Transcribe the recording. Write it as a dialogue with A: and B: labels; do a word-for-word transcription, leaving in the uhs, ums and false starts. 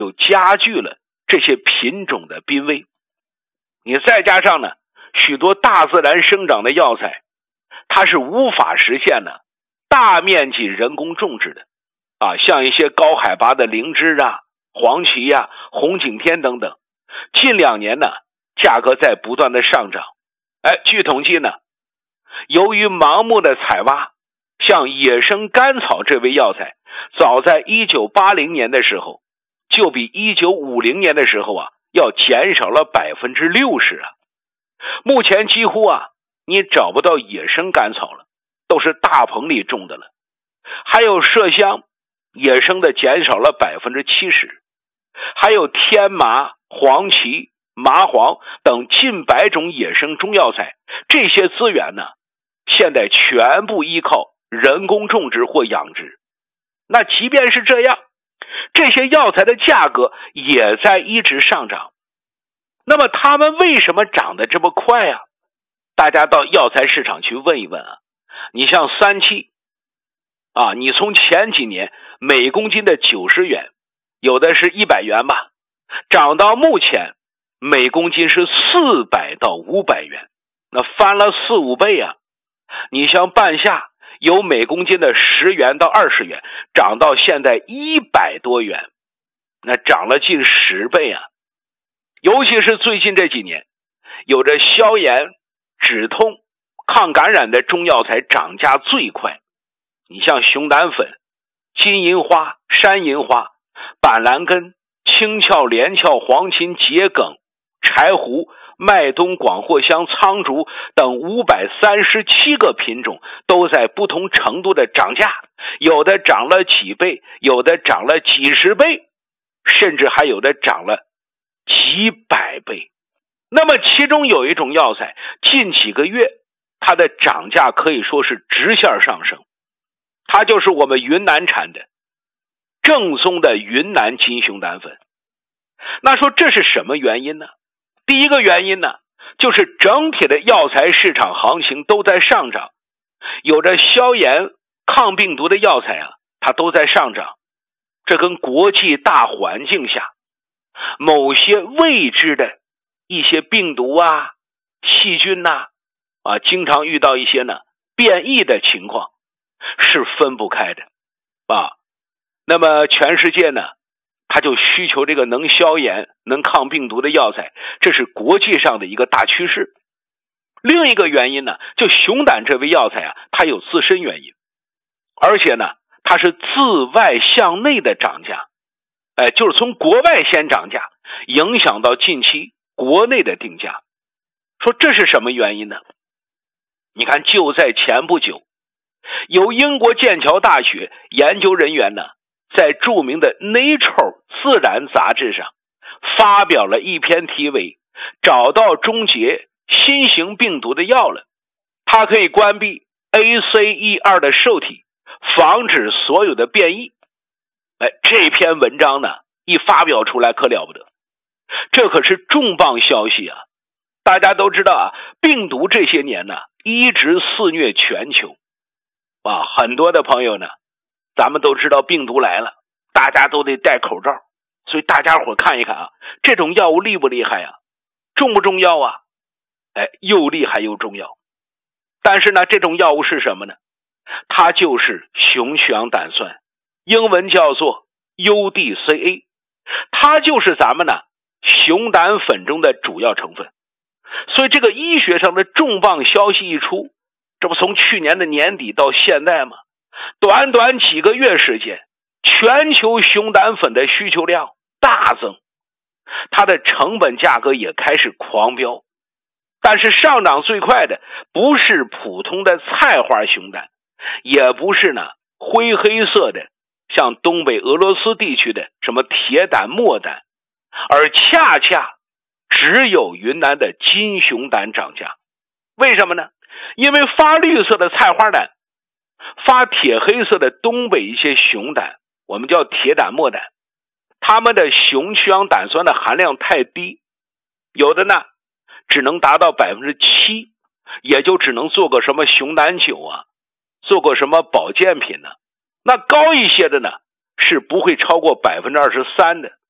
A: 又加剧了这些品种的濒危。你再加上呢，许多大自然生长的药材，它是无法实现呢大面积人工种植的啊，像一些高海拔的灵芝啊、黄芪啊、红景天等等，近两年呢价格在不断的上涨。哎，据统计呢，由于盲目的采挖，像野生甘草这味药材，早在一九八零年的时候，就比一九五零年的时候啊，要减少了百分之六十啊。目前几乎啊，你找不到野生甘草了，都是大棚里种的了。还有麝香，野生的减少了百分之七十。还有天麻、黄芪、麻黄等近百种野生中药材，这些资源呢，现在全部依靠人工种植或养殖。那即便是这样，这些药材的价格也在一直上涨。那么它们为什么涨得这么快啊？大家到药材市场去问一问啊。你像三七啊，你从前几年每公斤的九十元，有的是一百元吧，涨到目前每公斤是四百到五百元，那翻了四五倍啊。你像半夏，由每公斤的十元到二十元，涨到现在一百多元，那涨了近十倍啊。尤其是最近这几年，有着消炎、止痛、抗感染的中药材涨价最快。你像熊胆粉、金银花、山银花、板蓝根、青翘、连翘、黄芩、桔梗、柴胡、麦冬、广藿香、苍竹等五百三十七个品种都在不同程度的涨价，有的涨了几倍，有的涨了几十倍，甚至还有的涨了几百倍。那么其中有一种药材，近几个月它的涨价可以说是直线上升，它就是我们云南产的正宗的云南金熊胆粉。那说这是什么原因呢？第一个原因呢，就是整体的药材市场行情都在上涨，有着消炎抗病毒的药材啊，它都在上涨。这跟国际大环境下某些未知的一些病毒啊、细菌呐 啊, 啊，经常遇到一些呢变异的情况是分不开的啊。那么全世界呢，它就需求这个能消炎、能抗病毒的药材，这是国际上的一个大趋势。另一个原因呢，就熊胆这味药材啊，它有自身原因，而且呢，它是自外向内的涨价，哎，就是从国外先涨价，影响到近期国内的定价。说这是什么原因呢？你看，就在前不久，由英国剑桥大学研究人员呢，在著名的 Nature 自然杂志上发表了一篇题为找到终结新型病毒的药了，它可以关闭 A C E 二 的受体，防止所有的变异。哎，这篇文章呢一发表出来可了不得，这可是重磅消息啊。大家都知道啊，病毒这些年呢一直肆虐全球啊，很多的朋友呢，咱们都知道病毒来了，大家都得戴口罩，所以大家伙看一看啊，这种药物厉不厉害啊？重不重要啊？哎，又厉害又重要。但是呢，这种药物是什么呢？它就是熊曲氧胆酸，英文叫做 U D C A， 它就是咱们呢熊胆粉中的主要成分。所以这个医学上的重磅消息一出，这不从去年的年底到现在吗？短短几个月时间，全球熊胆粉的需求量大增，它的成本价格也开始狂飙。但是上涨最快的不是普通的菜花熊胆，也不是呢灰黑色的像东北俄罗斯地区的什么铁胆墨胆，而恰恰只有云南的金熊胆涨价。为什么呢？因为发绿色的菜花胆，发铁黑色的东北一些熊胆，我们叫铁胆墨胆，它们的熊曲氧胆酸的含量太低，有的呢只能达到 百分之七， 也就只能做个什么熊胆酒啊，做个什么保健品呢。那高一些的呢是不会超过 百分之二十三 的。